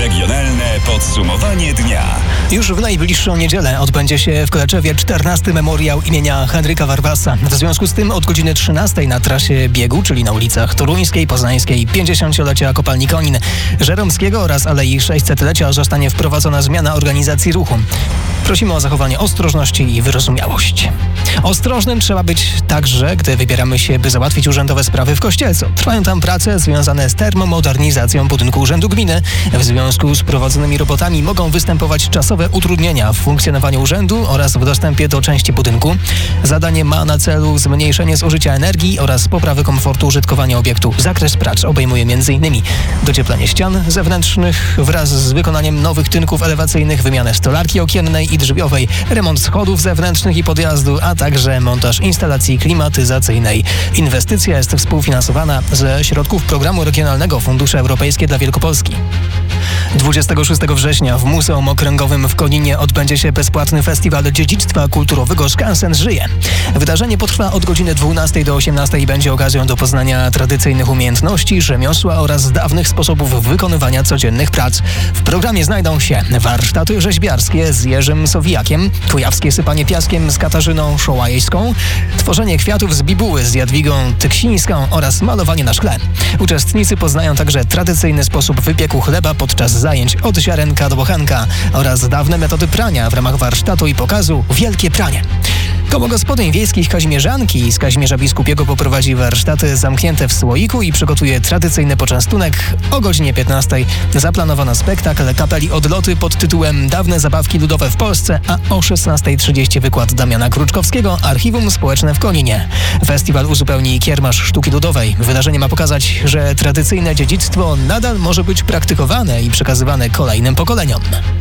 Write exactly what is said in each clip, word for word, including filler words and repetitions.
Regionalne podsumowanie dnia. Już w najbliższą niedzielę odbędzie się w Koleczewie czternasty memoriał imienia Henryka Warwasa. W związku z tym od godziny trzynastej na trasie biegu, czyli na ulicach Toruńskiej, Poznańskiej, pięćdziesięciolecia kopalni Konin, Żeromskiego oraz Alei sześćsetlecia zostanie wprowadzona zmiana organizacji ruchu. Prosimy o zachowanie ostrożności i wyrozumiałość. Ostrożnym trzeba być także, gdy wybieramy się, by załatwić urzędowe sprawy w Kościelcu. Trwają tam prace związane z termomodernizacją budynku Urzędu Gminy. W związku z prowadzonymi robotami mogą występować czasowe utrudnienia w funkcjonowaniu urzędu oraz w dostępie do części budynku. Zadanie ma na celu zmniejszenie zużycia energii oraz poprawę komfortu użytkowania obiektu. Zakres prac obejmuje m.in. docieplenie ścian zewnętrznych wraz z wykonaniem nowych tynków elewacyjnych, wymianę stolarki okiennej i drzwiowej, remont schodów zewnętrznych i podjazdu, a także montaż instalacji klimatyzacyjnej. Inwestycja jest współfinansowana ze środków Programu Regionalnego Fundusze Europejskie dla Wielkopolski. dwudziestego szóstego września w Muzeum Okręgowym w Koninie odbędzie się bezpłatny festiwal dziedzictwa kulturowego Skansen żyje. Wydarzenie potrwa od godziny dwunastej do osiemnastej i będzie okazją do poznania tradycyjnych umiejętności, rzemiosła oraz dawnych sposobów wykonywania codziennych prac. W programie znajdą się warsztaty rzeźbiarskie z Jerzym Sowijakiem, kujawskie sypanie piaskiem z Katarzyną Szołajską, tworzenie kwiatów z bibuły z Jadwigą Tyksińską oraz malowanie na szkle. Uczestnicy poznają także tradycyjny sposób wypieku chleba podczas zajęć od ziarenka do bochenka oraz dawne metody prania w ramach warsztatu i pokazu Wielkie Pranie. Koło gospodyń wiejskich Kazimierzanki z Kazimierza Biskupiego poprowadzi warsztaty zamknięte w słoiku i przygotuje tradycyjny poczęstunek. O godzinie piętnastej zaplanowano spektakl kapeli Odloty pod tytułem Dawne zabawki ludowe w Polsce, a o szesnastej trzydzieści wykład Damiana Kruczkowskiego Archiwum Społeczne w Koninie. Festiwal uzupełni kiermasz sztuki ludowej. Wydarzenie ma pokazać, że tradycyjne dziedzictwo nadal może być praktykowane i przekazywane kolejnym pokoleniom.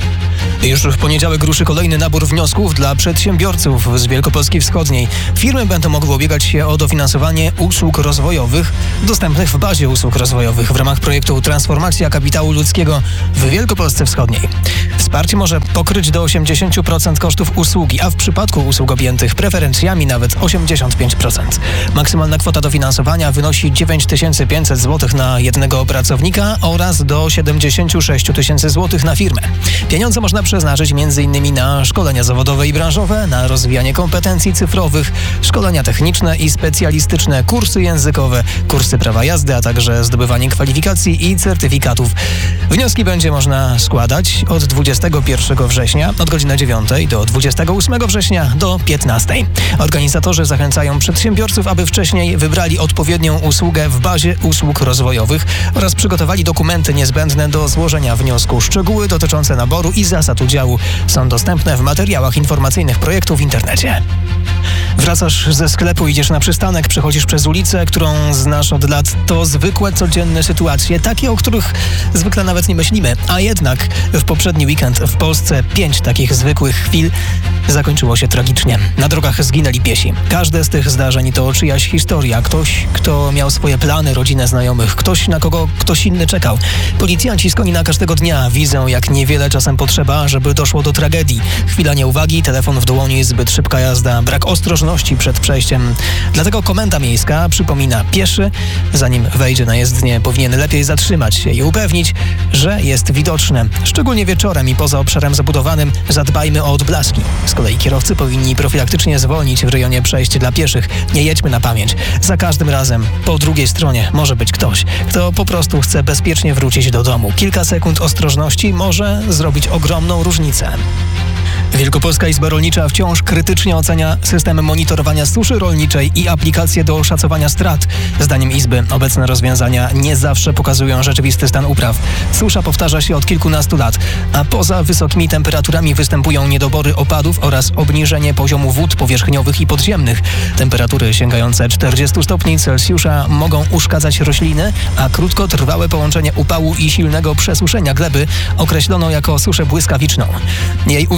Już w poniedziałek ruszy kolejny nabór wniosków dla przedsiębiorców z Wielkopolski Wschodniej. Firmy będą mogły ubiegać się o dofinansowanie usług rozwojowych dostępnych w bazie usług rozwojowych w ramach projektu Transformacja Kapitału Ludzkiego w Wielkopolsce Wschodniej. Wsparcie może pokryć do osiemdziesiąt procent kosztów usługi, a w przypadku usług objętych preferencjami nawet osiemdziesiąt pięć procent. Maksymalna kwota dofinansowania wynosi dziewięć tysięcy pięćset złotych na jednego pracownika oraz do siedemdziesiąt sześć tysięcy złotych na firmę. Pieniądze można przeznaczyć m.in. na szkolenia zawodowe i branżowe, na rozwijanie kompetencji cyfrowych, szkolenia techniczne i specjalistyczne, kursy językowe, kursy prawa jazdy, a także zdobywanie kwalifikacji i certyfikatów. Wnioski będzie można składać od dwudziestego pierwszego września od godziny dziewiątej do dwudziestego ósmego września do piętnastej. Organizatorzy zachęcają przedsiębiorców, aby wcześniej wybrali odpowiednią usługę w bazie usług rozwojowych oraz przygotowali dokumenty niezbędne do złożenia wniosku. Szczegóły dotyczące naboru i zasad udziału są dostępne w materiałach informacyjnych projektu w internecie. Wracasz ze sklepu, idziesz na przystanek, przechodzisz przez ulicę, którą znasz od lat. To zwykłe, codzienne sytuacje, takie, o których zwykle nawet nie myślimy. A jednak w poprzedni weekend w Polsce pięć takich zwykłych chwil zakończyło się tragicznie. Na drogach zginęli piesi. Każde z tych zdarzeń to czyjaś historia. Ktoś, kto miał swoje plany, rodzinę, znajomych. Ktoś, na kogo ktoś inny czekał. Policjanci z Konina każdego dnia widzą, jak niewiele czasem potrzeba, żeby doszło do tragedii. Chwila nieuwagi, telefon w dłoni, zbyt szybka jazda, brak ostrożności przed przejściem. Dlatego komenda miejska przypomina: pieszy, zanim wejdzie na jezdnię, powinien lepiej zatrzymać się i upewnić, że jest widoczny. Szczególnie wieczorem i poza obszarem zabudowanym zadbajmy o odblaski. Z kolei kierowcy powinni profilaktycznie zwolnić w rejonie przejść dla pieszych. Nie jedźmy na pamięć. Za każdym razem po drugiej stronie może być ktoś, kto po prostu chce bezpiecznie wrócić do domu. Kilka sekund ostrożności może zrobić ogromną różnicę. Wielkopolska Izba Rolnicza wciąż krytycznie ocenia system monitorowania suszy rolniczej i aplikacje do oszacowania strat. Zdaniem Izby obecne rozwiązania nie zawsze pokazują rzeczywisty stan upraw. Susza powtarza się od kilkunastu lat, a poza wysokimi temperaturami występują niedobory opadów oraz obniżenie poziomu wód powierzchniowych i podziemnych. Temperatury sięgające czterdziestu stopni Celsjusza mogą uszkadzać rośliny, a krótkotrwałe połączenie upału i silnego przesuszenia gleby określono jako suszę błyskawiczną. Jej uwzględnienie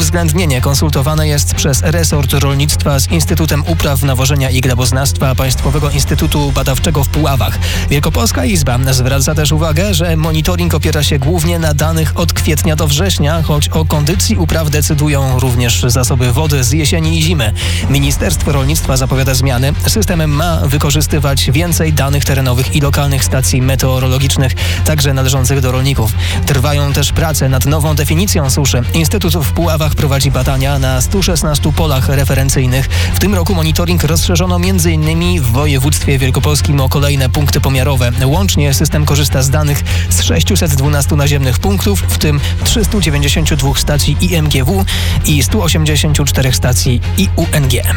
utrudnienie konsultowane jest przez resort rolnictwa z Instytutem Upraw, Nawożenia i Gleboznawstwa Państwowego Instytutu Badawczego w Puławach. Wielkopolska Izba zwraca też uwagę, że monitoring opiera się głównie na danych od kwietnia do września, choć o kondycji upraw decydują również zasoby wody z jesieni i zimy. Ministerstwo Rolnictwa zapowiada zmiany. System ma wykorzystywać więcej danych terenowych i lokalnych stacji meteorologicznych, także należących do rolników. Trwają też prace nad nową definicją suszy. Instytut w Puławach prowadzi badania na stu szesnastu polach referencyjnych. W tym roku monitoring rozszerzono między innymi w województwie wielkopolskim o kolejne punkty pomiarowe. Łącznie system korzysta z danych z sześciuset dwunastu naziemnych punktów, w tym trzystu dziewięćdziesięciu dwóch stacji I M G W i stu osiemdziesięciu czterech stacji I U N G.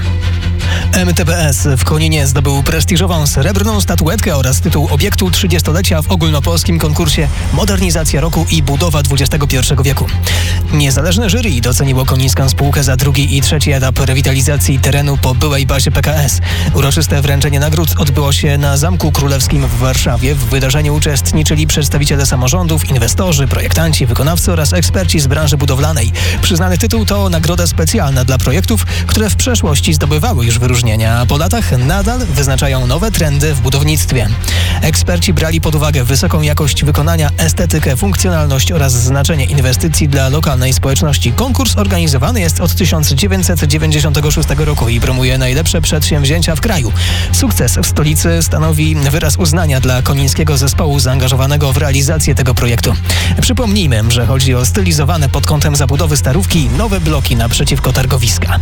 M T B S w Koninie zdobył prestiżową srebrną statuetkę oraz tytuł obiektu trzydziestolecia w ogólnopolskim konkursie Modernizacja Roku i Budowa dwudziestego pierwszego wieku. Niezależne jury doceniło konińską spółkę za drugi i trzeci etap rewitalizacji terenu po byłej bazie P K S. Uroczyste wręczenie nagród odbyło się na Zamku Królewskim w Warszawie. W wydarzeniu uczestniczyli przedstawiciele samorządów, inwestorzy, projektanci, wykonawcy oraz eksperci z branży budowlanej. Przyznany tytuł to nagroda specjalna dla projektów, które w przeszłości zdobywały już wyróżnienia, a po latach nadal wyznaczają nowe trendy w budownictwie. Eksperci brali pod uwagę wysoką jakość wykonania, estetykę, funkcjonalność oraz znaczenie inwestycji dla lokalnej społeczności. Konkurs organizowany jest od tysiąc dziewięćset dziewięćdziesiątego szóstego roku i promuje najlepsze przedsięwzięcia w kraju. Sukces w stolicy stanowi wyraz uznania dla konińskiego zespołu zaangażowanego w realizację tego projektu. Przypomnijmy, że chodzi o stylizowane pod kątem zabudowy starówki nowe bloki naprzeciwko targowiska.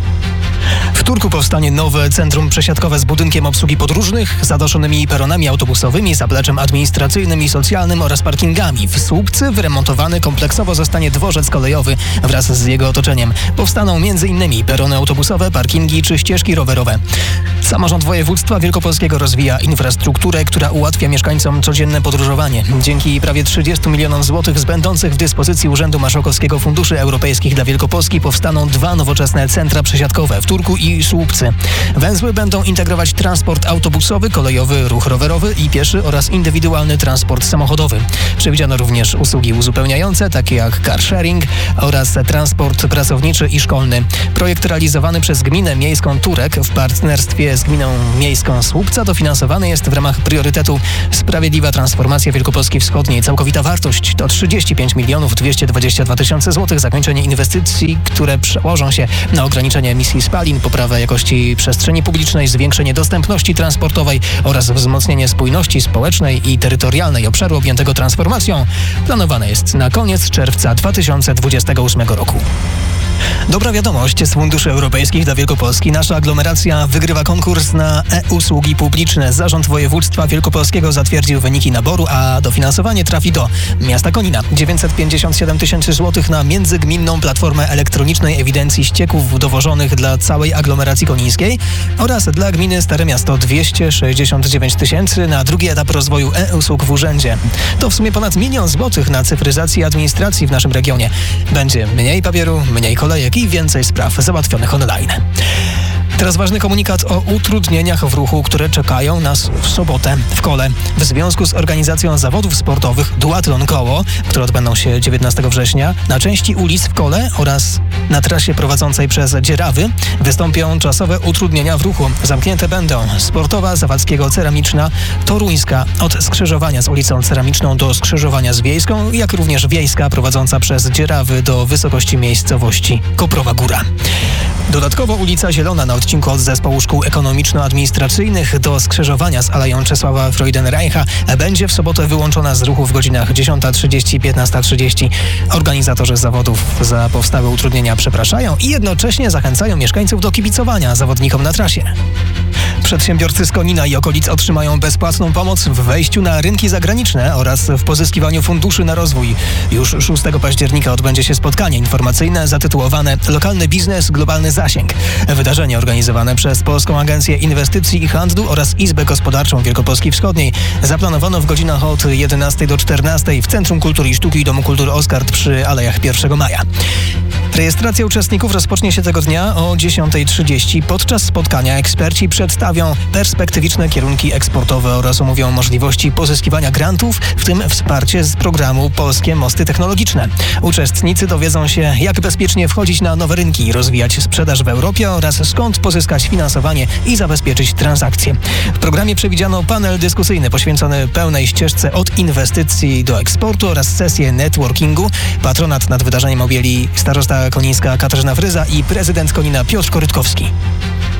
W Turku powstanie nowe centrum przesiadkowe z budynkiem obsługi podróżnych, zadaszonymi peronami autobusowymi, zapleczem administracyjnym i socjalnym oraz parkingami. W Słupcy wyremontowany kompleksowo zostanie dworzec kolejowy wraz z jego otoczeniem. Powstaną m.in. perony autobusowe, parkingi czy ścieżki rowerowe. Samorząd województwa wielkopolskiego rozwija infrastrukturę, która ułatwia mieszkańcom codzienne podróżowanie. Dzięki prawie trzydziestu milionom złotych z będących w dyspozycji Urzędu Marszałkowskiego Funduszy Europejskich dla Wielkopolski powstaną dwa nowoczesne centra przesiadkowe w Turku i Słupcy. Węzły będą integrować transport autobusowy, kolejowy, ruch rowerowy i pieszy oraz indywidualny transport samochodowy. Przewidziano również usługi uzupełniające, takie jak car sharing oraz transport pracowniczy i szkolny. Projekt realizowany przez Gminę Miejską Turek w partnerstwie z Gminą Miejską Słupca dofinansowany jest w ramach priorytetu Sprawiedliwa Transformacja Wielkopolski Wschodniej. Całkowita wartość to trzydzieści pięć milionów dwieście dwadzieścia dwa tysiące złotych. Zakończenie inwestycji, które przełożą się na ograniczenie emisji spalin, poprawę jakości przestrzeni publicznej, zwiększenie dostępności transportowej oraz wzmocnienie spójności społecznej i terytorialnej obszaru objętego transformacją, planowane jest na koniec czerwca dwa tysiące dwudziestego ósmego roku. Dobra wiadomość z funduszy europejskich dla Wielkopolski. Nasza aglomeracja wygrywa konkurs na e-usługi publiczne. Zarząd Województwa Wielkopolskiego zatwierdził wyniki naboru, a dofinansowanie trafi do miasta Konina. dziewięćset pięćdziesiąt siedem tysięcy złotych na międzygminną platformę elektronicznej ewidencji ścieków dowożonych dla całej aglomeracji konińskiej oraz dla gminy Stare Miasto dwieście sześćdziesiąt dziewięć tysięcy na drugi etap rozwoju e-usług w urzędzie. To w sumie ponad milion złotych na cyfryzację administracji w naszym regionie. Będzie mniej papieru, mniej kolejek i więcej spraw załatwionych online. Teraz ważny komunikat o utrudnieniach w ruchu, które czekają nas w sobotę w Kole. W związku z organizacją zawodów sportowych Duatlon Koło, które odbędą się dziewiętnastego września, na części ulic w Kole oraz na trasie prowadzącej przez Dzierawy wystąpią czasowe utrudnienia w ruchu. Zamknięte będą Sportowa Zawadzkiego Ceramiczna, Toruńska od skrzyżowania z ulicą Ceramiczną do skrzyżowania z Wiejską, jak również Wiejska prowadząca przez Dzierawy do wysokości miejscowości Koprowa Góra. Dodatkowo ulica Zielona na odcinku od Zespołu Szkół Ekonomiczno-Administracyjnych do skrzyżowania z Aleją Czesława Freudenreicha będzie w sobotę wyłączona z ruchu w godzinach dziesiąta trzydzieści i piętnasta trzydzieści. Organizatorzy zawodów za powstałe utrudnienia przepraszają i jednocześnie zachęcają mieszkańców do kibicowania zawodnikom na trasie. Przedsiębiorcy z Konina i okolic otrzymają bezpłatną pomoc w wejściu na rynki zagraniczne oraz w pozyskiwaniu funduszy na rozwój. Już szóstego października odbędzie się spotkanie informacyjne zatytułowane Lokalny biznes, globalny zasięg. Wydarzenie organizowane przez Polską Agencję Inwestycji i Handlu oraz Izbę Gospodarczą Wielkopolski Wschodniej zaplanowano w godzinach od jedenastej do czternastej w Centrum Kultury i Sztuki i Domu Kultury Oskard przy Alejach pierwszego maja. Rejestracja uczestników rozpocznie się tego dnia o dziesiąta trzydzieści. Podczas spotkania eksperci przedstawią perspektywiczne kierunki eksportowe oraz omówią możliwości pozyskiwania grantów, w tym wsparcie z programu Polskie Mosty Technologiczne. Uczestnicy dowiedzą się, jak bezpiecznie wchodzić na nowe rynki, rozwijać sprzedaż w Europie oraz skąd pozyskać finansowanie i zabezpieczyć transakcje. W programie przewidziano panel dyskusyjny poświęcony pełnej ścieżce od inwestycji do eksportu oraz sesję networkingu. Patronat nad wydarzeniem objęli starosta konińska Katarzyna Fryza i prezydent Konina Piotr Korytkowski.